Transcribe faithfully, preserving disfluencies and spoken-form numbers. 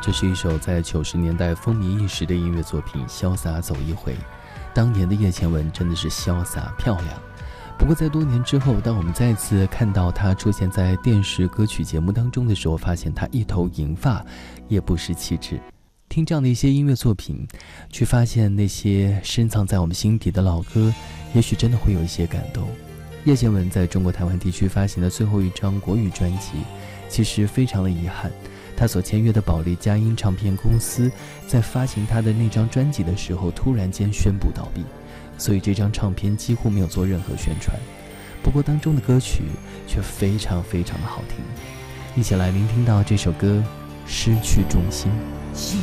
这是一首在九十年代风靡一时的音乐作品《潇洒走一回》。当年的叶倩文真的是潇洒漂亮。不过在多年之后，当我们再次看到她出现在电视歌曲节目当中的时候，发现她一头银发，也不失气质。听这样的一些音乐作品，去发现那些深藏在我们心底的老歌，也许真的会有一些感动。叶倩文在中国台湾地区发行的最后一张国语专辑，其实非常的遗憾，她所签约的宝丽佳音唱片公司在发行她的那张专辑的时候，突然间宣布倒闭，所以这张唱片几乎没有做任何宣传。不过当中的歌曲却非常非常的好听，一起来聆听到这首歌《失去重心》。 心